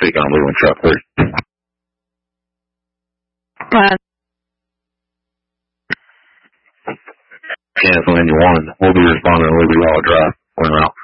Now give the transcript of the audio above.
Take on Lou and Chuck first. Cancel anyone. We'll be responding to Liberty Hall Drive when we're out